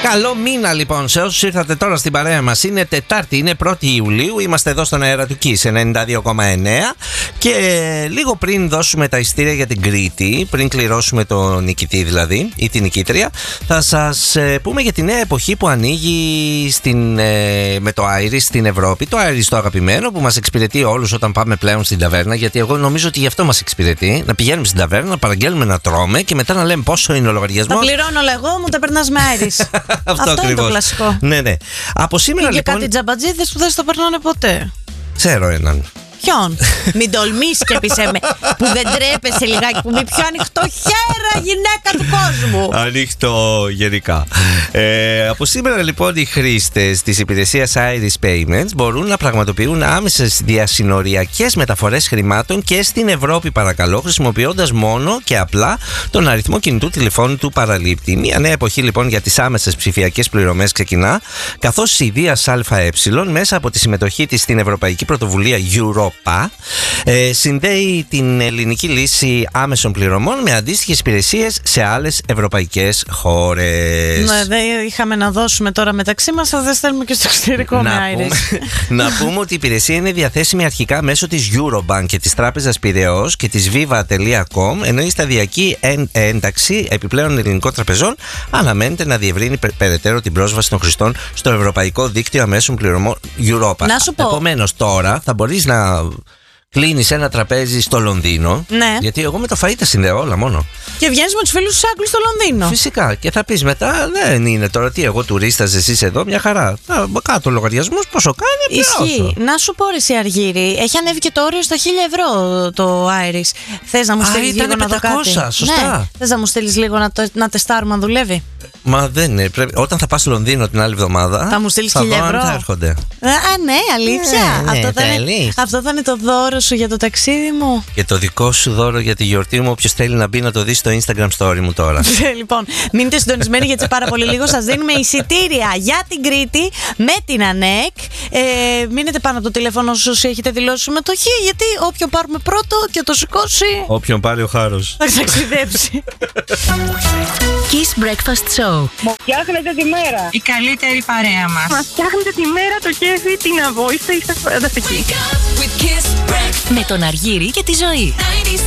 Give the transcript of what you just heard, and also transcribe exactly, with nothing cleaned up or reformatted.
Καλό μήνα λοιπόν σε όσους ήρθατε τώρα στην παρέα μας. Είναι Τετάρτη, είναι πρώτη Ιουλίου. Είμαστε εδώ στον αέρα του Kiss ενενήντα δύο κόμμα εννέα. Και λίγο πριν δώσουμε τα ειστήρια για την Κρήτη, πριν κληρώσουμε τον νικητή δηλαδή, ή την νικήτρια, θα σας ε, πούμε για τη νέα εποχή που ανοίγει στην, ε, με το Iris στην Ευρώπη. Το Iris το αγαπημένο που μας εξυπηρετεί όλους όταν πάμε πλέον στην ταβέρνα. Γιατί εγώ νομίζω ότι γι' αυτό μας εξυπηρετεί. Να πηγαίνουμε στην ταβέρνα, να παραγγέλνουμε να τρώμε και μετά να λέμε πόσο είναι ο λογαριασμός. Τα πληρώνω όλα εγώ, μου τα περνάς με Iris. Αυτό, Αυτό είναι το κλασικό. Ναι, ναι. Από σήμερα και λοιπόν. κάτι τζαμπατζίδες που δεν στο περνάνε ποτέ. Ξέρω έναν. Ποιον? Μην τολμήσεις και πεις με που δεν τρέπεσαι λιγάκι, που με πιο ανοιχτό χέρα γυναίκα του κόσμου. Ανοιχτό γενικά. ε, Από σήμερα λοιπόν οι χρήστες της υπηρεσίας Iris Payments μπορούν να πραγματοποιούν άμεσες διασυνοριακές μεταφορές χρημάτων και στην Ευρώπη, παρακαλώ, χρησιμοποιώντας μόνο και απλά τον αριθμό κινητού τηλεφώνου του παραλήπτη. Μια νέα εποχή λοιπόν για τις άμεσες ψηφιακές πληρωμές ξεκινά, καθώς η Δίας ΑΕ μέσα από τη συμμετοχή της στην Ευρωπαϊκή Πρωτοβουλία Europa Ε, συνδέει την ελληνική λύση άμεσων πληρωμών με αντίστοιχες υπηρεσίες σε άλλες ευρωπαϊκές χώρες. Ναι, δεν είχαμε να δώσουμε τώρα μεταξύ μας, θα δεν στέλνουμε και στο εξωτερικό με Iris. Να πούμε ότι η υπηρεσία είναι διαθέσιμη αρχικά μέσω της Eurobank και της Τράπεζας Πειραιώς και της viva τελεία com, ενώ η σταδιακή ένταξη επιπλέον ελληνικών τραπεζών αναμένεται να διευρύνει περαιτέρω την πρόσβαση των χρηστών στο ευρωπαϊκό δίκτυο αμέσων πληρωμών Europa. Να σου πω. Επομένως τώρα θα μπορείς να κλείνεις ένα τραπέζι στο Λονδίνο. Ναι. Γιατί εγώ με το φαΐ τα συνδέω όλα μόνο. Και βγαίνεις με τους φίλους τους Άγγλους στο Λονδίνο. Φυσικά. Και θα πεις μετά, δεν είναι τώρα τι, εγώ τουρίστας, εσείς εδώ, μια χαρά. Κάτω λογαριασμός, πόσο κάνει, Ισχύει. Να σου πω, ρε εσύ Αργύρη, έχει ανέβει και το όριο στα χίλια ευρώ το Iris. Θες να μου στείλεις λίγο να δω κάτι? Σωστά. Ναι. Θες να μου στείλεις λίγο να, το, να τεστάρουμε αν δουλεύει? Μα δεν είναι. Πρέπει... Όταν θα πας στο Λονδίνο την άλλη εβδομάδα, θα μου στείλεις χίλια ευρώ. Θα έρχονται. Α, ναι, αλήθεια. Ναι, αυτό, ναι, θα είναι, αυτό θα είναι το δώρο σου για το ταξίδι μου. Και το δικό σου δώρο για τη γιορτή μου. Όποιος θέλει να μπει να το δει στο Instagram story μου τώρα. Λοιπόν, μείνετε συντονισμένοι γιατί σε πάρα πολύ λίγο σας δίνουμε εισιτήρια για την Κρήτη με την ΑΝΕΚ. Ε, μείνετε πάνω από το τηλέφωνο σας όσοι έχετε δηλώσει συμμετοχή, γιατί όποιον πάρουμε πρώτο και το σηκώσει, όποιον πάρει ο χάρος θα ταξιδέψει. Kiss Breakfast Show. Μου φτιάχνετε τη μέρα. Η καλύτερη παρέα μας. Μας φτιάχνετε τη μέρα, το κέφι, την αβόηστα, είστε φανταστικοί. Με τον Αργύρη και τη Ζωή.